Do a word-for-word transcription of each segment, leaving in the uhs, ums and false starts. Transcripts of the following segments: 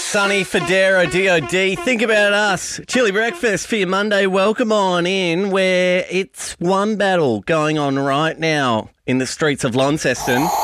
Sonny Fodera, D O D. Think about us. Chili breakfast for your Monday. Welcome on in, where it's one battle going on right now in the streets of Launceston. All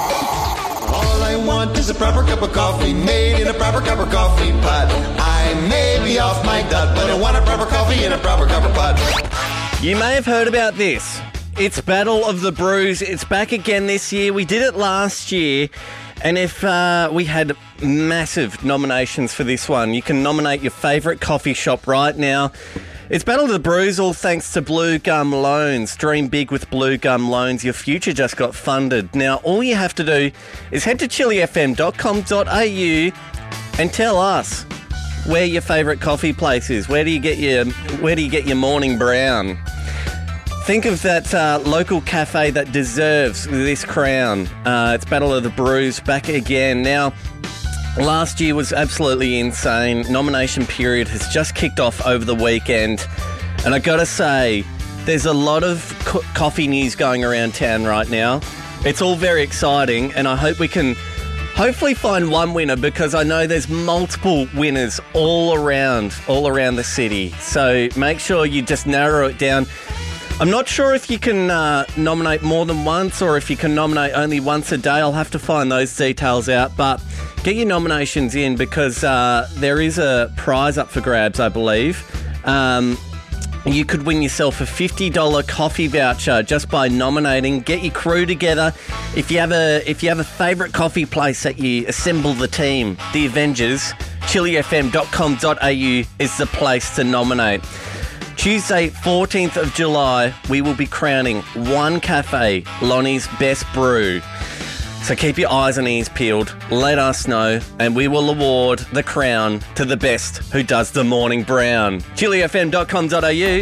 I want is a proper cup of coffee made in a proper cup of coffee pot. I may be off my dot, but I want a proper coffee in a proper cup of pot. You may have heard about this. It's Battle of the Brews. It's back again this year. We did it last year. And if uh, we had massive nominations for this one, you can nominate your favourite coffee shop right now. It's Battle of the Brews, all thanks to Blue Gum Loans. Dream big with Blue Gum Loans. Your future just got funded. Now, all you have to do is head to chili f m dot com dot a u and tell us where your favourite coffee place is. Where do you get your Where do you get your morning brown? Think of that uh, local cafe that deserves this crown. Uh, it's Battle of the Brews back again. Now, last year was absolutely insane. Nomination period has just kicked off over the weekend. And I got to say, there's a lot of co- coffee news going around town right now. It's all very exciting, and I hope we can hopefully find one winner, because I know there's multiple winners all around, all around the city. So make sure you just narrow it down. I'm not sure if you can uh, nominate more than once, or if you can nominate only once a day. I'll have to find those details out. But get your nominations in, because uh, there is a prize up for grabs, I believe. Um, you could win yourself a fifty dollars coffee voucher just by nominating. Get your crew together. If you have a if you have a favourite coffee place that you assemble the team, the Avengers, chili f m dot com dot a u is the place to nominate. Tuesday, fourteenth of July, we will be crowning one cafe, Lonnie's Best Brew. So keep your eyes and ears peeled, let us know, and we will award the crown to the best who does the morning brown. chili f m dot com dot a u.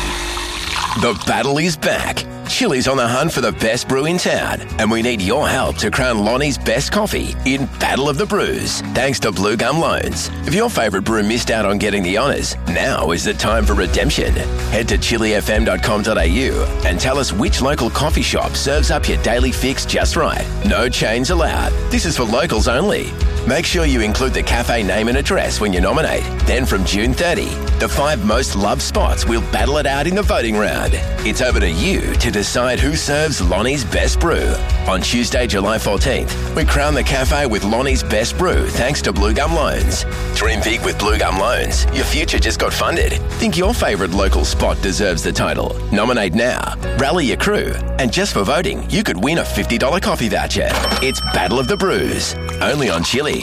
The battle is back. Chili's on the hunt for the best brew in town, and we need your help to crown Lonnie's best coffee in Battle of the Brews, thanks to Blue Gum Loans. If your favourite brew missed out on getting the honours, now is the time for redemption. Head to chili f m dot com dot a u and tell us which local coffee shop serves up your daily fix just right. No chains allowed. This is for locals only. Make sure you include the cafe name and address when you nominate. Then from June thirtieth, the five most loved spots will battle it out in the voting round. It's over to you to decide who serves Lonnie's Best Brew. On Tuesday, July fourteenth, we crown the cafe with Lonnie's Best Brew thanks to Blue Gum Loans. Dream big with Blue Gum Loans. Your future just got funded. Think your favourite local spot deserves the title. Nominate now. Rally your crew. And just for voting, you could win a fifty dollars coffee voucher. It's Battle of the Brews. Only on Chili.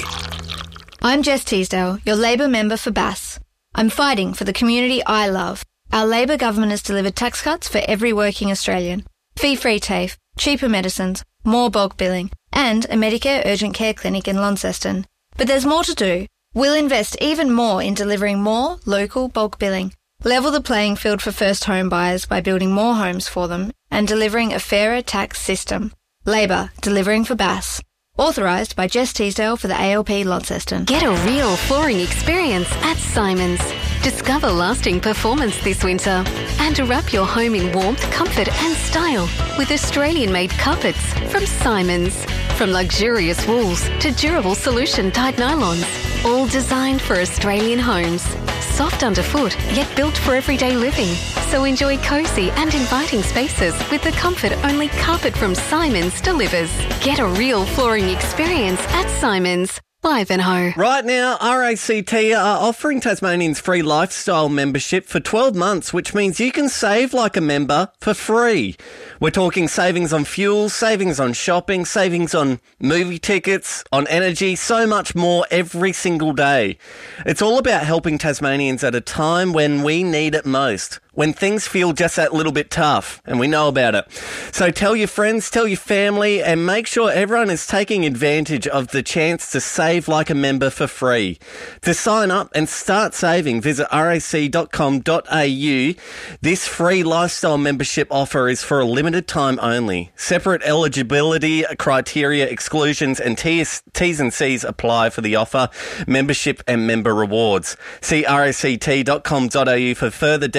I'm Jess Teasdale, your Labor member for Bass. I'm fighting for the community I love. Our Labor government has delivered tax cuts for every working Australian, fee-free TAFE, cheaper medicines, more bulk billing, and a Medicare urgent care clinic in Launceston. But there's more to do. We'll invest even more in delivering more local bulk billing, level the playing field for first home buyers by building more homes for them, and delivering a fairer tax system. Labor, delivering for Bass. Authorised by Jess Teasdale for the A L P Launceston. Get a real flooring experience at Simons. Discover lasting performance this winter and wrap your home in warmth, comfort and style with Australian-made carpets from Simons. From luxurious wools to durable solution-dyed nylons, all designed for Australian homes. Soft underfoot, yet built for everyday living. So enjoy cosy and inviting spaces with the comfort only carpet from Simons delivers. Get a real flooring experience at Simons. Ivanhoe. Right now, R A C T are offering Tasmanians free lifestyle membership for twelve months, which means you can save like a member for free. We're talking savings on fuel, savings on shopping, savings on movie tickets, on energy, so much more every single day. It's all about helping Tasmanians at a time when we need it most, when things feel just that little bit tough, and we know about it. So tell your friends, tell your family, and make sure everyone is taking advantage of the chance to save like a member for free. To sign up and start saving, visit r a c dot com dot a u. This free lifestyle membership offer is for a limited time only. Separate eligibility criteria, exclusions, and T's, T's and C's apply for the offer, membership and member rewards. See r a c t dot com dot a u for further details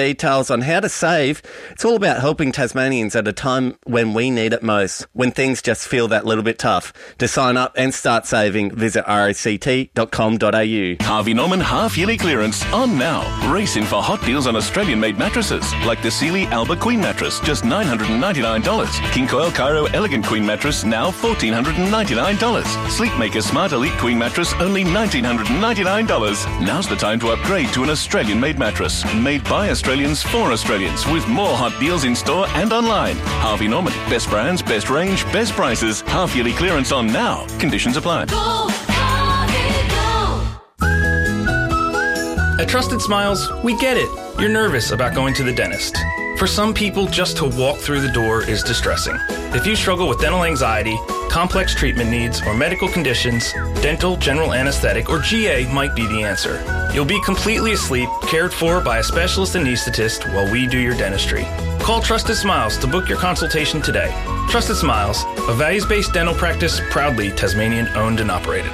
Smiles on how to save. It's all about helping Tasmanians at a time when we need it most, when things just feel that little bit tough. To sign up and start saving, visit r a c t dot com dot a u. Harvey Norman half-yearly clearance on now. Race in for hot deals on Australian-made mattresses, like the Sealy Alba Queen mattress, just nine hundred ninety-nine dollars. King Coil Cairo Elegant Queen mattress, now one thousand four hundred ninety-nine dollars. Sleepmaker Smart Elite Queen mattress, only one thousand nine hundred ninety-nine dollars. Now's the time to upgrade to an Australian-made mattress, made by Australians for Australians, with more hot deals in store and online. Harvey Norman, best brands, best range, best prices. Half-yearly clearance on now. Conditions apply. Go, Harvey, go. At Trusted Smiles, we get it. You're nervous about going to the dentist. For some people, just to walk through the door is distressing. If you struggle with dental anxiety, complex treatment needs, or medical conditions, dental, general anesthetic, or G A might be the answer. You'll be completely asleep, cared for by a specialist anesthetist while we do your dentistry. Call Trusted Smiles to book your consultation today. Trusted Smiles, a values-based dental practice proudly Tasmanian owned and operated.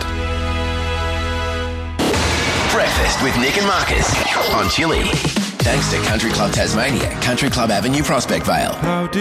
Breakfast with Nick and Marcus on Chili. Thanks to Country Club Tasmania, Country Club Avenue, Prospect Vale.